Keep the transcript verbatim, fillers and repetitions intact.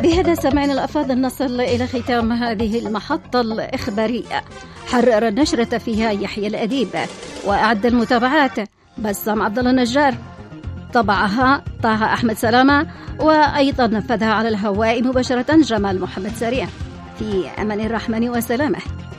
بهذا سمعنا الأفاضل نصل إلى ختام هذه المحطة الإخبارية. حرر النشرة فيها يحيى الأديب، وأعد المتابعات بسام عبد الله النجار، طبعها طه أحمد سلامة، وأيضا نفذها على الهواء مباشرة جمال محمد سريع. في أمان الرحمن وسلامه.